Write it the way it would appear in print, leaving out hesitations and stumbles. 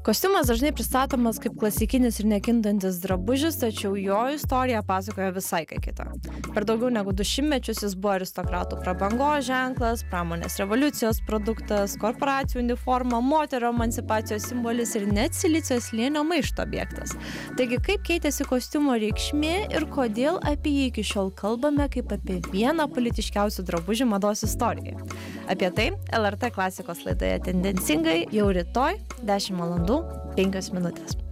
Kostiumas dažnai pristatomas kaip klasikinis ir nekintantis drabužis, tačiau jo istorija pasakoja visai ką kitą. Per daugiau negu 2 metus jis buvo aristokratų prabangos ženklas, pramonės revoliucijos produktas, korporacijų uniforma, moterų emancipacijos simbolis ir net silicio slėnio maišto objektas. Taigi, kaip keitėsi kostiumo reikšmė ir kodėl apie jį iki šiol kalbame kaip apie vieną politiškiausių drabužių mados istorijoje? Apie tai LRT klasikos laidoje Tendencingai jau rytoj 10 val. 5 minutės.